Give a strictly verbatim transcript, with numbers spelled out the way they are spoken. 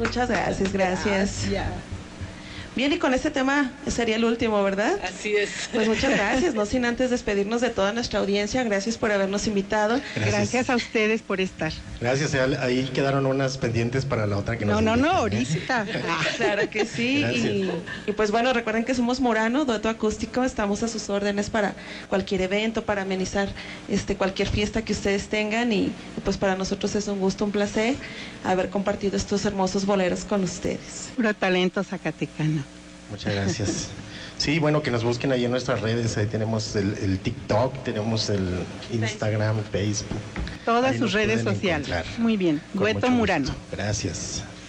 Muchas gracias, gracias. gracias. Bien, y con este tema sería el último, ¿verdad? Así es. Pues muchas gracias, no sin antes despedirnos de toda nuestra audiencia. Gracias por habernos invitado. Gracias, Gracias a ustedes por estar. Gracias, ahí quedaron unas pendientes para la otra que No, nos no, no, inviten, ¿eh? ahorita. Claro que sí, y, y pues bueno, recuerden que somos Murano, dueto acústico, estamos a sus órdenes para cualquier evento, para amenizar este cualquier fiesta que ustedes tengan, y, y pues para nosotros es un gusto, un placer haber compartido estos hermosos boleros con ustedes. Puro talento zacatecano. Muchas gracias. Sí, bueno, que nos busquen ahí en nuestras redes, ahí tenemos el, el TikTok, tenemos el Instagram, Facebook. Todas Ahí sus nos redes pueden sociales. encontrar. Muy bien. Con Dueto mucho Murano. gusto. Gracias.